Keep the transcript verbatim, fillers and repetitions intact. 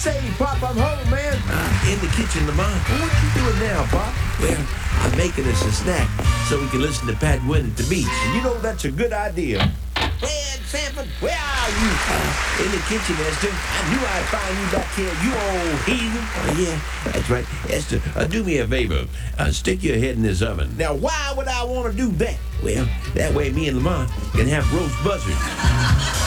Say, Pop, I'm home, man. Uh, in the kitchen, Lamont. What you doing now, Pop? Well, I'm making us a snack so we can listen to Pat Gwynn at the beach. You know, that's a good idea. Ed Sanford, where are you? Uh, in the kitchen, Esther. I knew I'd find you back here, you old heathen. Oh, yeah, that's right. Esther, uh, do me a favor. Uh, stick your head in this oven. Now, why would I want to do that? Well, that way me and Lamont can have roast buzzards.